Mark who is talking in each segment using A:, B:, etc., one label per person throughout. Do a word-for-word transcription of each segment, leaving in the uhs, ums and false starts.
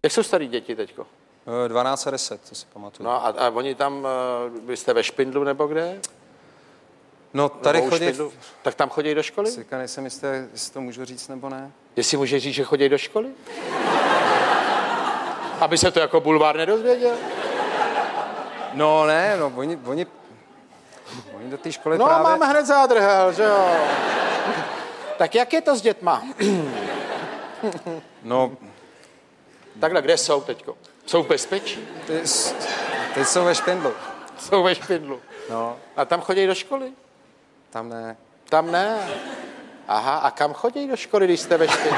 A: Jak jsou starý děti teďko?
B: dvanáct a deset, to si pamatuju.
A: No a, a oni tam, vy jste ve Špindlu nebo kde?
B: No tady
A: nebo
B: chodí...
A: Špindlu? Tak tam chodí do školy?
B: Říká, nejsem jistý, jestli to můžu říct nebo ne.
A: Jestli může říct, že chodí do školy? Aby se to jako bulvár nedozvěděl?
B: No ne, no oni, oni, oni do té školy
A: no,
B: právě...
A: No máme hned zádrhel, že jo. Tak jak je to s dětma?
B: No...
A: Takhle, kde jsou teďko? Jsou v bezpečí?
B: Ty, ty jsou ve Špindlu.
A: Jsou ve Špindlu.
B: No.
A: A tam chodí do školy?
B: Tam ne.
A: Tam ne. Aha, a kam chodí do školy, když jste ve Špindlu?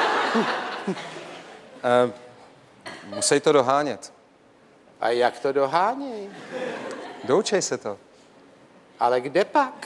B: uh, musí to dohánět.
A: A jak to dohánějí?
B: Doučej se to.
A: Ale kde pak?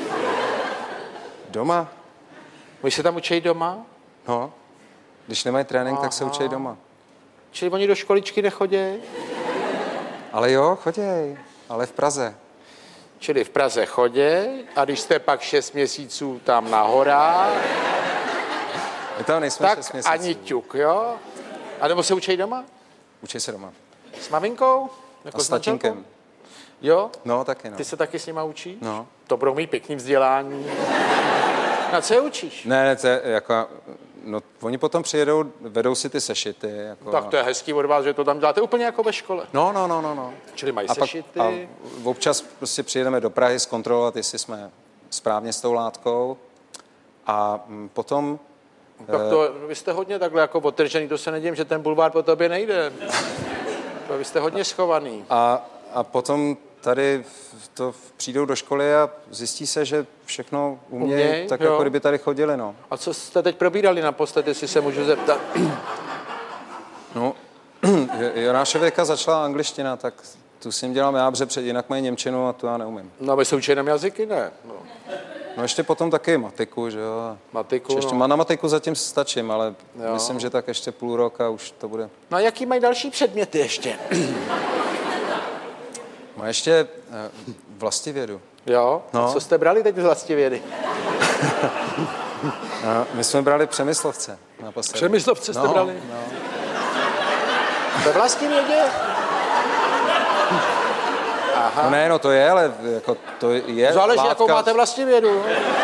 B: Doma.
A: Oni se tam učí doma?
B: No. Když nemají trénink, Aha. tak se učí doma.
A: Čili oni do školičky nechodí?
B: Ale jo, choděj. Ale v Praze.
A: Čili v Praze chodí a když jste pak šest měsíců tam na horách,
B: My tam nejsme
A: tak
B: šest měsíců.
A: ani ťuk, jo? A nebo se učí doma?
B: Učí se doma.
A: S maminkou? Jako
B: a s tatínkem.
A: Jo?
B: No, taky no.
A: Ty se taky s nima učíš?
B: No.
A: To budou mít pěkný vzdělání. Na co je učíš?
B: Ne, ne, to je jako... No, oni potom přijedou, vedou si ty sešity. Jako,
A: tak to je hezký od vás, že to tam děláte úplně jako ve škole.
B: No, no, no, no. no.
A: Čili mají
B: a
A: sešity.
B: Pak, a občas prostě přijedeme do Prahy zkontrolovat, jestli jsme správně s tou látkou. A potom...
A: Tak to, vy jste hodně takhle jako otržený, to se nedím, že ten bulvár po tobě nejde. To vy jste hodně schovaný.
B: A, a potom tady to přijdou do školy a zjistí se, že všechno umějí, Uměj, tak jo. jako kdyby tady chodili, no.
A: A co jste teď probírali naposled, jestli se můžu zeptat?
B: No, Jonášověka začala angličtina, tak tu si jim dělám já, protože jinak mají němčinu a tu já neumím.
A: No a vy se učí jenom jazyky, ne? No.
B: No ještě potom taky matiku, že jo.
A: Matiku,
B: ještě
A: no.
B: Na matiku zatím stačím, ale
A: jo.
B: myslím, že tak ještě půl roka už to bude.
A: No a jaký mají další předměty ještě?
B: Má ještě uh, vlastivědu.
A: Jo? No. A co jste brali teď z vlastivědy?
B: No, my jsme brali Přemyslovce. Naposledy.
A: Přemyslovce jste
B: no,
A: brali?
B: No.
A: Ve vlastivědě? Aha.
B: No ne, no to je, ale jako to je
A: záleží,
B: látka...
A: jakou máte vlastivědu.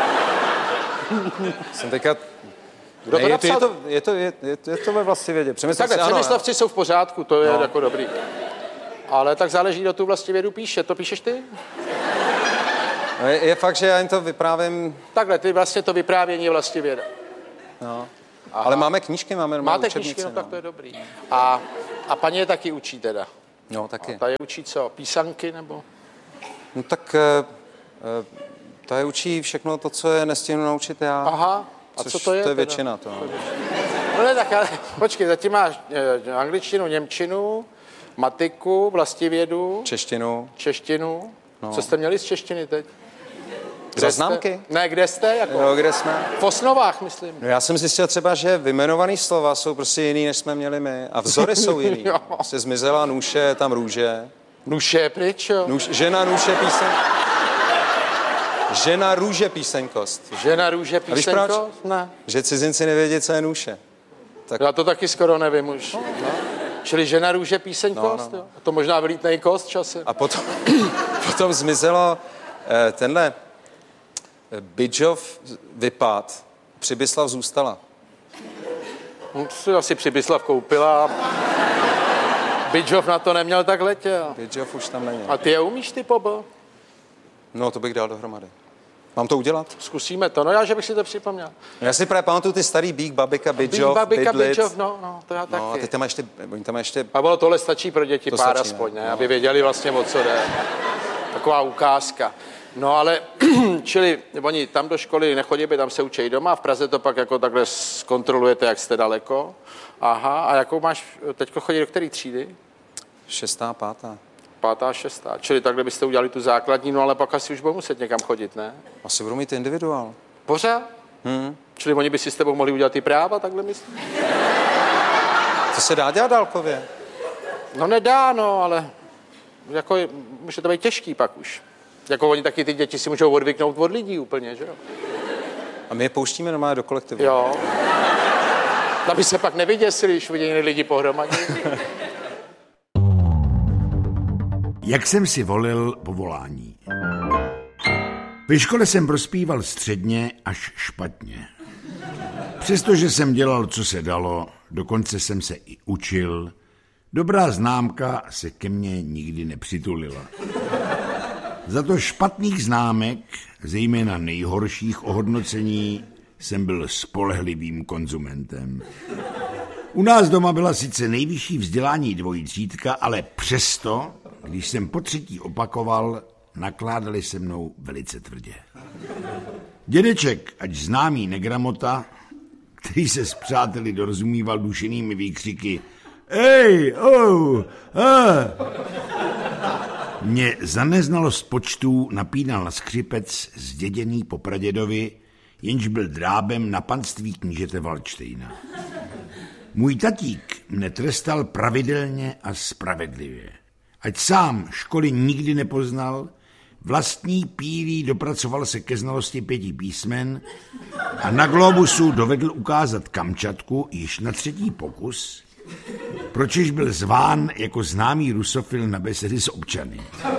B: Jsem teďka...
A: Kdo
B: ne,
A: to
B: je, to, je,
A: napsal?
B: to, je, to, je, je, to, je to ve vlastivědě.
A: Takhle, Přemyslovci
B: ano,
A: jsou v pořádku, to je
B: no.
A: jako dobrý. Ale tak záleží, kdo tu vlastivědu píše. To píšeš ty?
B: No je, je fakt, že já jim to vyprávím...
A: Takhle, ty vlastně to vyprávění je vlastivěda.
B: No. Ale máme knížky, máme
A: Máte
B: učebnici,
A: knížky, no,
B: no
A: tak to je dobrý. A, a paní je taky učí teda?
B: No, taky.
A: A ta je učí co? Písanky nebo?
B: No tak uh, ta je učí všechno to, co je nestihnu naučit já.
A: Aha. A
B: což
A: co to je?
B: to je
A: teda?
B: většina. To.
A: No ne, tak ale počkej, zatím máš eh, angličtinu, němčinu, matiku, vlastivědu.
B: Češtinu.
A: Češtinu.
B: No.
A: Co jste měli z češtiny teď?
B: Zaznámky?
A: Ne, kde jste? Jako?
B: No, kde jsme?
A: V osnovách, myslím.
B: No já jsem zjistil třeba, že vyjmenovaný slova jsou prostě jiný, než jsme měli my. A vzory jsou jiný. Se zmizela nůše, je tam růže.
A: Nůše je pryč, jo?
B: Nůž, žena nůše písen... Žena růže písenkost.
A: Žena růže písenkost? Ne.
B: Že cizinci nevědí, co je nůše.
A: Tak... Já to taky skoro nevím už. No. Čili žena růže písenkost? No, no, no. To možná vylítnej kost časem.
B: A potom, potom zmizelo eh, tenhle Bidžov vypad, Přibyslav zůstala.
A: No, to si asi Přibyslav koupila. Bidžov na to neměl, tak letěl.
B: Bidžov už tam není.
A: A ty je umíš, ty pobo?
B: No, to bych dal dohromady. Mám to udělat?
A: Zkusíme to, no já, že bych si to připomněl.
B: Já si právě pamatuju ty starý Bík, Babika, Bidžov,
A: Bík, Babika,
B: Bydlit.
A: Bidžov, no, no, to já taky.
B: No, a teď tam má ještě, oni tam má ještě...
A: A ono tohle stačí pro děti
B: To
A: pár
B: stačí,
A: aspoň, ne?
B: ne? No.
A: Aby věděli vlastně, o co jde. Taková ukázka. No ale, čili oni tam do školy nechodí, by tam se učí doma, v Praze to pak jako takhle zkontrolujete, jak jste daleko. Aha, a jakou máš, teďko chodí do který třídy?
B: Šestá, pátá.
A: Pátá, šestá. Čili takhle byste udělali tu základní, no ale pak asi už budou muset někam chodit, ne?
B: Asi budou mít individuál.
A: Pořád?
B: Hmm.
A: Čili oni by si s tebou mohli udělat ty práva, takhle myslím?
B: To se dá dělat dálkově?
A: No nedá, no, ale jako je, může to být těžký pak už. Jako oni taky ty děti si můžou odvyknout od lidí úplně, že jo?
B: A my je pouštíme normálně do kolektivu.
A: Jo. Aby se pak nevyděsili, když vidějí lidi pohromadě.
C: Jak jsem si volil povolání? Ve škole jsem prospíval středně až špatně. Přestože jsem dělal, co se dalo, dokonce jsem se i učil, dobrá známka se ke mně nikdy nepřitulila. Za to špatných známek, zejména nejhorších ohodnocení, jsem byl spolehlivým konzumentem. U nás doma byla sice nejvyšší vzdělání dvojtřídka, ale přesto, když jsem po třetí opakoval, nakládali se mnou velice tvrdě. Dědeček, ať známý negramota, který se s přáteli dorozumíval dušenými výkřiky Ej, oh, ah. Mě za neznalost počtů napínal na skřipec zděděný po pradědovi, jenž byl drábem na panství knížete Valdštejna. Můj tatík mne trestal pravidelně a spravedlivě. Ať sám školy nikdy nepoznal, vlastní pílí dopracoval se ke znalosti pěti písmen a na globusu dovedl ukázat Kamčatku již na třetí pokus, pročež byl zván jako známý rusofil na besedy s občany.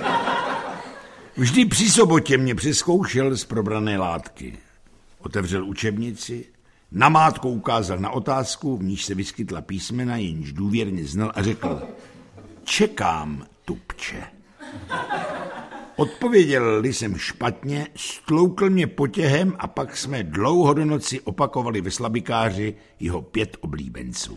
C: Vždy při sobotě mě přezkoušel z probrané látky. Otevřel učebnici, namátkou ukázal na otázku, v níž se vyskytla písmena, jenž důvěrně znal a řekl Čekám, tupče. Odpověděl jsem špatně, stloukl mě potěhem a pak jsme dlouho do noci opakovali ve slabikáři jeho pět oblíbenců.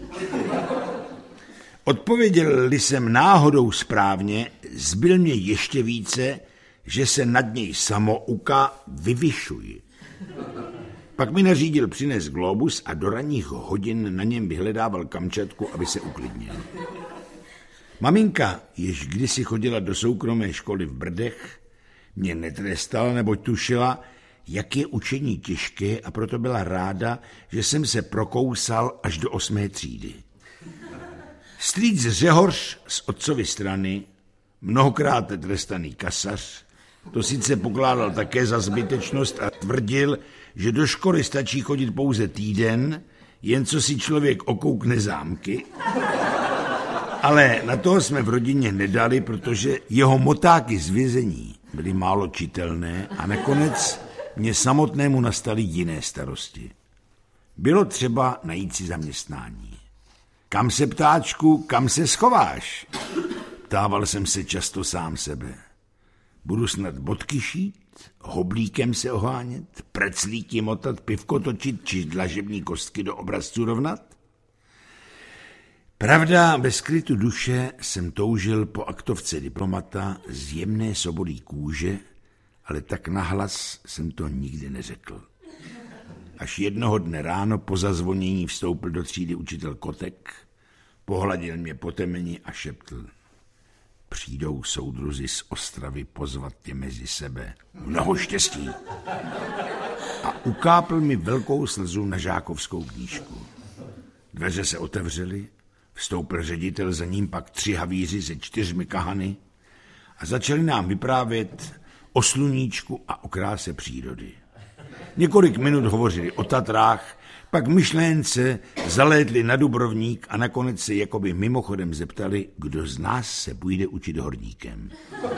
C: Odpověděl jsem náhodou správně, zbyl mě ještě více, že se nad něj samouka vyvyšuji. Pak mi nařídil přinést globus a do ranních hodin na něm vyhledával Kamčatku, aby se uklidnil. Maminka, jež kdysi chodila do soukromé školy v Brdech, mě netrestala, neboť tušila, jak je učení těžké a proto byla ráda, že jsem se prokousal až do osmé třídy. Strýc Řehoř z otcovy strany, mnohokrát trestaný kasař, to sice pokládal také za zbytečnost a tvrdil, že do školy stačí chodit pouze týden, jen co si člověk okoukne zámky. Ale na toho jsme v rodině nedali, protože jeho motáky z vězení byly málo čitelné a nakonec mě samotnému nastaly jiné starosti. Bylo třeba najít si zaměstnání. Kam se, ptáčku, kam se schováš? Ptával jsem se často sám sebe. Budu snad bodky šít, hoblíkem se ohánět, preclíky motat, pivko točit či dlažební kostky do obrazců rovnat? Pravda, bez skrytu duše jsem toužil po aktovce diplomata z jemné sobolí kůže, ale tak nahlas jsem to nikdy neřekl. Až jednoho dne ráno po zazvonění vstoupil do třídy učitel Kotek, pohladil mě po temeni a šeptl. Přijdou soudruzi z Ostravy pozvat tě mezi sebe. Mnoho štěstí. A ukápl mi velkou slzu na žákovskou knížku. Dveře se otevřely, vstoupil ředitel, za ním pak tři havíři se čtyřmi kahany a začali nám vyprávět o sluníčku a o kráse přírody. Několik minut hovořili o Tatrách, pak myšlence zalétli na Dubrovník a nakonec se jakoby mimochodem zeptali, kdo z nás se půjde učit horníkem.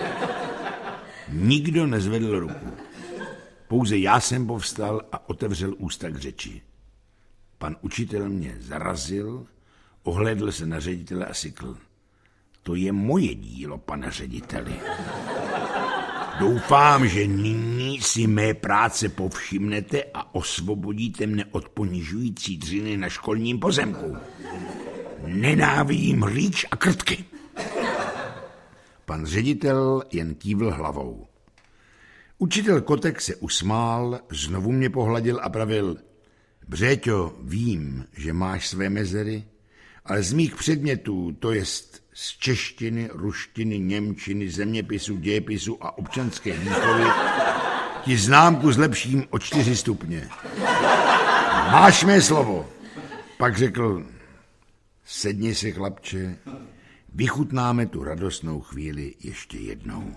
C: Nikdo nezvedl ruku. Pouze já jsem povstal a otevřel ústa k řeči. Pan učitel mě zarazil, ohlédl se na ředitele a sykl. To je moje dílo, pane řediteli. Doufám, že nyní si mé práce povšimnete a osvobodíte mne od ponižující dřiny na školním pozemku. Nenávidím rýč a krtky. Pan ředitel jen kývl hlavou. Učitel Kotek se usmál, znovu mě pohladil a pravil. Břéťo, vím, že máš své mezery, ale z mých předmětů, to jest z češtiny, ruštiny, němčiny, zeměpisu, dějepisu a občanské výchovy, ti známku zlepším o čtyři stupně. Máš mé slovo. Pak řekl, sedni si, chlapče, vychutnáme tu radostnou chvíli ještě jednou.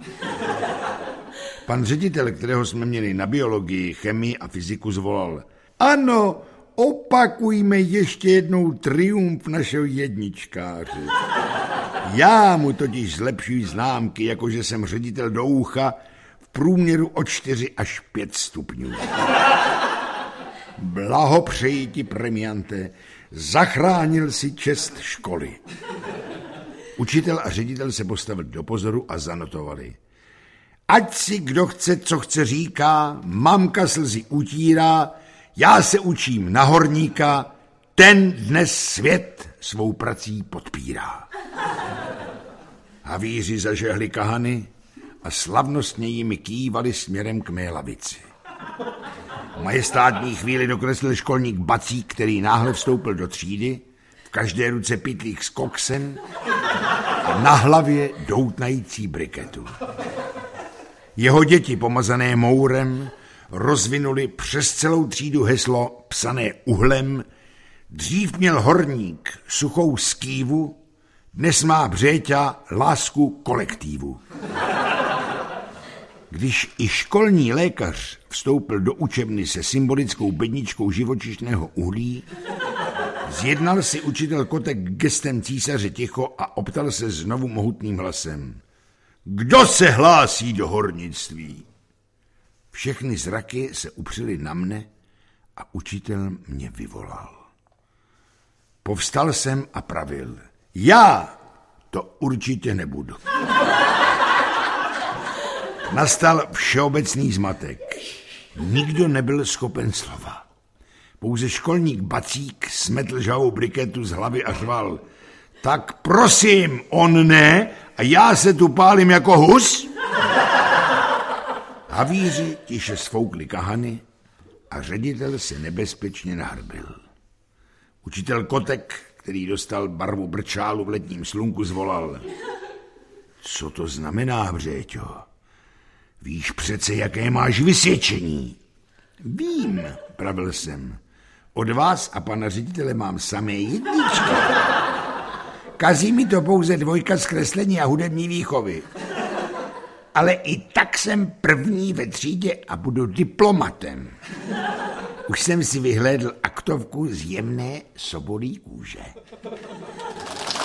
C: Pan ředitel, kterého jsme měli na biologii, chemii a fyziku, zvolal. Ano, opakujme ještě jednou triumf našeho jedničkáře. Já mu totiž zlepšuji známky, jakože jsem ředitel do ucha, v průměru o čtyři až pět stupňů. Blahopřeji ti, premiante, zachránil si čest školy. Učitel a ředitel se postavili do pozoru a zanotovali. Ať si kdo chce, co chce říká, mamka slzy utírá, já se učím na horníka, ten dnes svět svou prací podpírá. Havíři zažehli kahany a slavnostně jimi kývali směrem k mé lavici. V majestátní chvíli dokreslil školník Bacík, který náhle vstoupil do třídy, v každé ruce pytlík s koksem a na hlavě doutnající briketu. Jeho děti, pomazané mourem, rozvinuli přes celou třídu heslo psané uhlem. Dřív měl horník suchou skývu, dnes má Břéťa lásku kolektívu. Když i školní lékař vstoupil do učebny se symbolickou bedničkou živočišného uhlí, zjednal si učitel Kotek gestem císaře ticho a optal se znovu mohutným hlasem. Kdo se hlásí do hornictví? Všechny zraky se upřely na mne a učitel mě vyvolal. Povstal jsem a pravil. Já to určitě nebudu. Nastal všeobecný zmatek. Nikdo nebyl schopen slova. Pouze školník Bacík smetl žhavou briketu z hlavy a řval. Tak prosím, on ne, a já se tu pálím jako hus? Havíři tiše sfoukli kahany a ředitel se nebezpečně nahrbil. Učitel Kotek, který dostal barvu brčálu v letním slunku, zvolal. Co to znamená, Břéťo? Víš přece, jaké máš vysvědčení? Vím, pravil jsem. Od vás a pana ředitele mám samé jedničky. Kazí mi to pouze dvojka z kreslení a hudební výchovy. Ale i tak jsem první ve třídě a budu diplomatem. Už jsem si vyhlédl aktovku z jemné sobolí kůže.